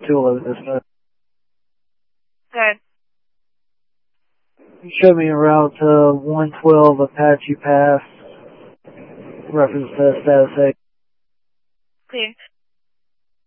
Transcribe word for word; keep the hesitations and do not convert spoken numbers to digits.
two eleven dispatch. Good. You showed me en route to one twelve Apache Pass. Reference to status A. Clear.